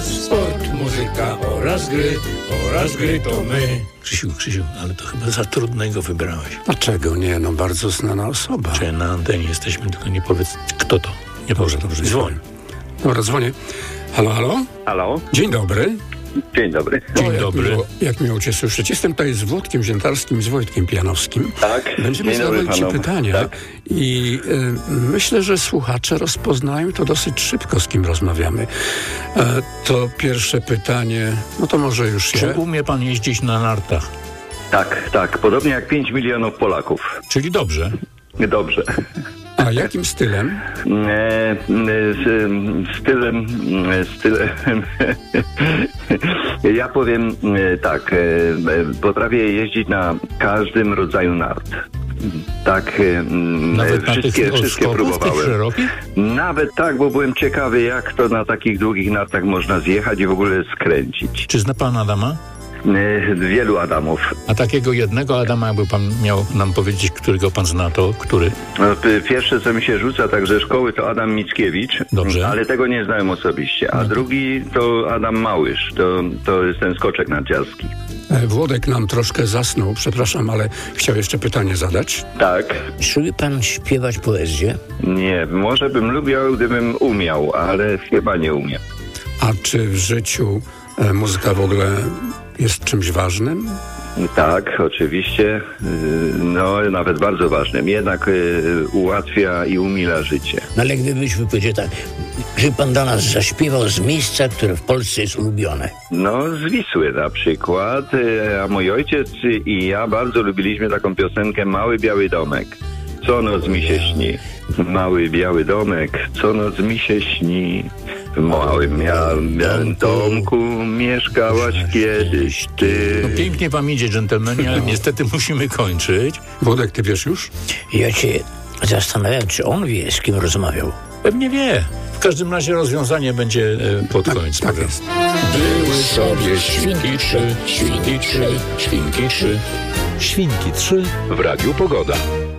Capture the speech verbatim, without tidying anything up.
jest sport, muzyka oraz gry, oraz gry to my. Krzysiu, Krzysiu, ale to chyba za trudnego wybrałeś. Dlaczego nie? No bardzo znana osoba. Czy na antenie jesteśmy, tylko nie powiedz, kto to. Nie Dobrze, dobrze. Dzwoń. Dobra, dzwonię. Halo, halo? Halo? Dzień dobry. Dzień dobry. Dzień O, jak dobry. Miło, jak miło cię słyszeć. Jestem tutaj z Włodkiem Ziętarskim i z Wojtkiem Pijanowskim. Tak. Będziemy Dzień dobry zadawali ci panom. pytania Tak. i y, myślę, że słuchacze rozpoznają to dosyć szybko, z kim rozmawiamy. E, to pierwsze pytanie, no to może już Czy je. umie pan jeździć na nartach? Tak, tak. Podobnie jak pięć milionów Polaków. Czyli dobrze. Dobrze. A jakim stylem? E, e, z, stylem, e, stylem ja powiem e, tak, e, e, potrafię jeździć na każdym rodzaju nart. Tak, e, Nawet wszystkie, na tych wszystkie odskokach, tych próbowałem. szerokich? Nawet tak, bo byłem ciekawy, jak to na takich długich nartach można zjechać i w ogóle skręcić. Czy zna pan Adama? E, wielu Adamów. A takiego jednego Adama, jakby pan miał nam powiedzieć, którego pan zna, to który? No, p- pierwsze, co mi się rzuca także szkoły, to Adam Mickiewicz, Dobrze. ale tego nie znałem osobiście. A drugi to Adam Małysz, to, to jest ten skoczek narciarski. E, Włodek nam troszkę zasnął, przepraszam, ale chciał jeszcze pytanie zadać. Tak, Czy lubi pan śpiewać poezję? nie, może bym lubił, gdybym umiał, ale chyba nie umiem. A czy w życiu e, muzyka w ogóle jest czymś ważnym? Tak, oczywiście, yy, no nawet bardzo ważnym, jednak yy, ułatwia i umila życie. No ale gdybyśmy powiedzieli tak, żeby pan dla nas zaśpiewał z miejsca, które w Polsce jest ulubione. No, z Wisły na przykład, yy, a mój ojciec i ja bardzo lubiliśmy taką piosenkę Mały Biały Domek. Co noc mi się śni, mały biały domek, co noc mi się śni. W małym mia- białym domku mieszkałaś kiedyś ty. No pięknie wam idzie, dżentelmeni, ale niestety musimy kończyć. Włodek, ty wiesz już? Ja się zastanawiam, czy on wie, z kim rozmawiał. Pewnie wie. W każdym razie rozwiązanie będzie e, pod koniec. Tak programu. jest. Były sobie świnki trzy, świnki trzy, świnki trzy. Świnki trzy w Radiu Pogoda.